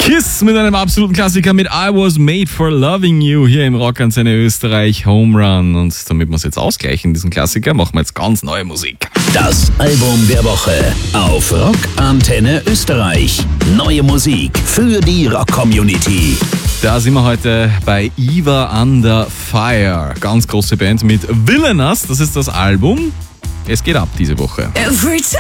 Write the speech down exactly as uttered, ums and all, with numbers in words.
Kiss mit einem absoluten Klassiker mit I Was Made for Loving You hier im Rockantenne Österreich Home Run. Und damit wir es jetzt ausgleichen, diesen Klassiker, machen wir jetzt ganz neue Musik. Das Album der Woche auf Rockantenne Österreich. Neue Musik für die Rock-Community. Da sind wir heute bei Eva Under Fire. Ganz große Band mit Villainous, das ist das Album. Es geht ab diese Woche. Every time